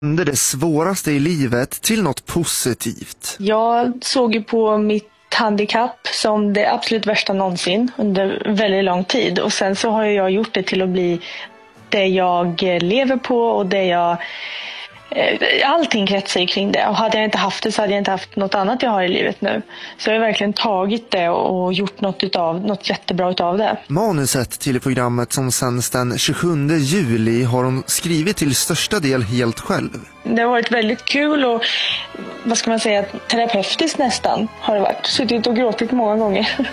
Det svåraste i livet till något positivt. Jag såg ju på mitt handikapp som det absolut värsta någonsin under väldigt lång tid. Och sen så har jag gjort det till att bli det jag lever på och det jag... Allting kretsar kring det. Och hade jag inte haft det så hade jag inte haft något annat jag har i livet nu. Så jag har verkligen tagit det och gjort något jättebra utav det. Manuset till programmet som sänds den 27 juli har hon skrivit till största del helt själv. Det har varit väldigt kul och vad ska man säga, terapeutiskt nästan har det varit. Suttit och gråtit många gånger.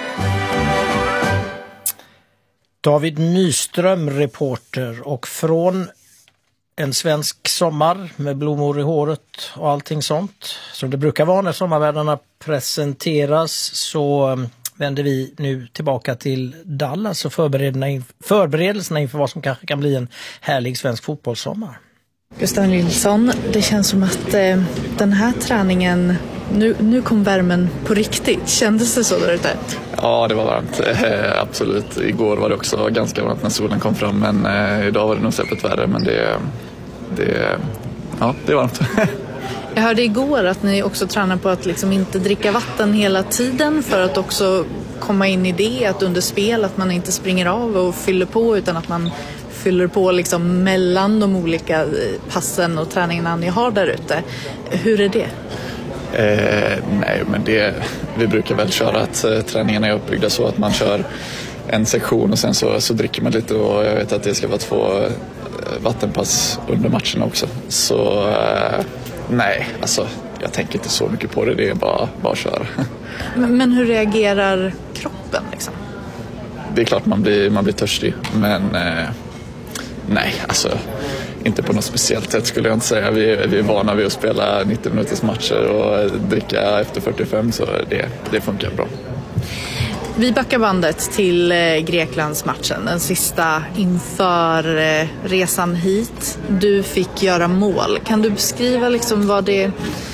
David Nyström, reporter, och från en svensk sommar med blommor i håret och allting sånt som det brukar vara när sommarvärdarna presenteras, så vänder vi nu tillbaka till Dallas och förberedelserna inför vad som kanske kan bli en härlig svensk fotbollssommar. Gustav Nilsson, det känns som att den här träningen, nu kom värmen på riktigt. Kändes det så där ute? Ja, det var varmt. Absolut. Igår var det också ganska varmt när solen kom fram, men idag var det nog säkert värre, men det är varmt. Jag hörde igår att ni också tränar på att liksom inte dricka vatten hela tiden för att också komma in i det, att under spel att man inte springer av och fyller på, utan att man fyller på liksom mellan de olika passen och träningarna ni har där ute. Hur är det? Nej, men vi brukar väl köra att träningarna är uppbyggda så att man kör en sektion och sen så dricker man lite, och jag vet att det ska vara 2 vattenpass under matchen också. Så nej, alltså jag tänker inte så mycket på det, det är bara att köra. Men hur reagerar kroppen liksom? Det är klart man blir törstig, men nej, alltså inte på något speciellt sätt skulle jag inte säga. Vi är vana vid att spela 90 minuters matcher och dricka efter 45, så det funkar bra. Vi backar bandet till Greklandsmatchen, den sista inför resan hit. Du fick göra mål. Kan du beskriva liksom vad det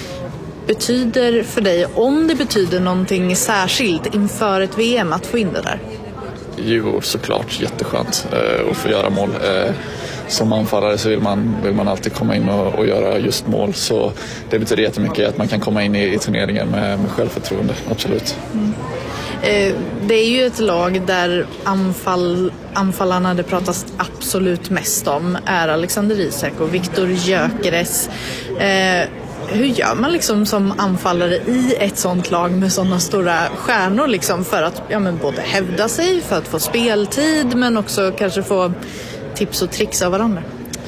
betyder för dig, om det betyder någonting särskilt inför ett VM att få in det där? Jo, såklart jätteskönt att få göra mål. Som anfallare så vill man alltid komma in och göra just mål, så det betyder jättemycket att man kan komma in i turneringen med självförtroende, absolut. Mm. Det är ju ett lag där anfallarna det pratas absolut mest om är Alexander Isak och Viktor Gyökeres. Hur gör man liksom som anfallare i ett sånt lag med sådana stora stjärnor liksom för att både hävda sig, för att få speltid, men också kanske få tips och tricks av varandra?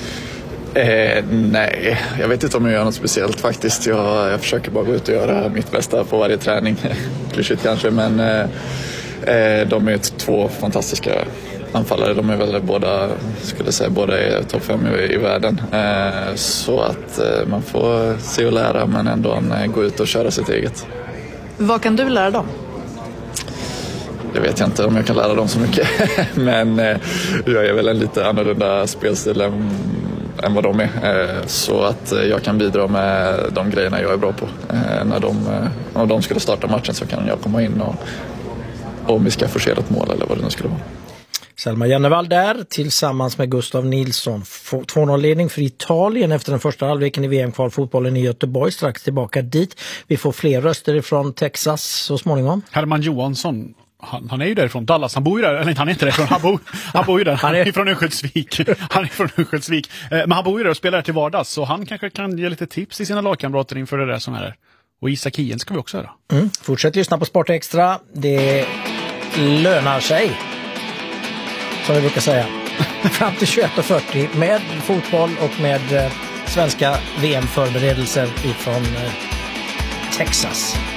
Nej, jag vet inte om jag gör något speciellt faktiskt. Jag försöker bara gå ut och göra mitt bästa på varje träning. Klyschigt kanske, men de är 2 fantastiska anfallare. De är väl båda är topp 5 i världen. Så att man får se och lära, men ändå gå ut och köra sitt eget. Vad kan du lära dem? Jag vet inte om jag kan lära dem så mycket. Men jag är väl en lite annorlunda spelstil än vad de är. Så att jag kan bidra med de grejerna jag är bra på. Om de skulle starta matchen så kan jag komma in och om vi ska forcera ett mål eller vad det nu skulle vara. Selma Jennevall där tillsammans med Gustav Nilsson. 2-0-ledning för Italien efter den första halvleken i VM-kvalfotbollen i Göteborg. Strax tillbaka dit. Vi får fler röster från Texas så småningom. Herman Johansson, han är ju därifrån Dallas. Han bor ju där, eller han är inte därifrån. Han bor ju där. Han är från Örnsköldsvik. Men han bor ju där och spelar där till vardags. Så han kanske kan ge lite tips till sina lagkamrater inför det där som är. Och Isak Hien ska vi också höra. Fortsätt lyssna på Sport Extra. Det lönar sig, som vi brukar säga. Fram till 21:40 med fotboll och med svenska VM-förberedelser ifrån Texas.